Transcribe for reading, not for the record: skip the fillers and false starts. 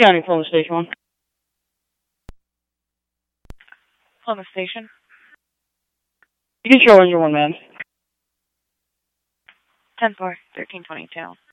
County Plymouth Station 1. Plymouth Station. You can show engine 1 man. 10-4, 1322.